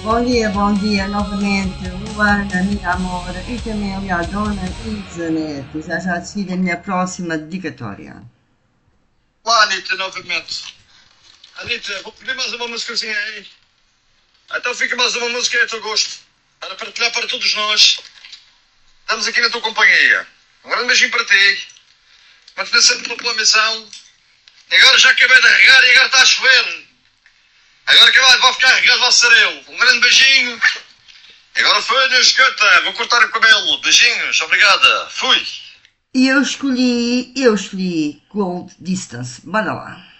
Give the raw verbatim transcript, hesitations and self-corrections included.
Bom dia, bom dia novamente, Luana, minha amor, e também ali a dona Isanete. Já já de seguida a minha próxima dedicatória. Olá, Anitta, novamente. Anitta, vou pedir mais uma músicazinha aí. Então fica mais uma música aí a teu gosto. Para partilhar para todos nós. Estamos aqui na tua companhia. Um grande beijinho para ti. Mantenha sempre pela missão. E agora já acabei de regar e agora está a chover. Agora que vai, vai ficar regado, vai ser eu. Um grande beijinho. E agora foi, não escuta. Vou cortar o cabelo. Beijinhos, obrigada. Fui. E eu escolhi, eu escolhi Gold Distance. Bora lá.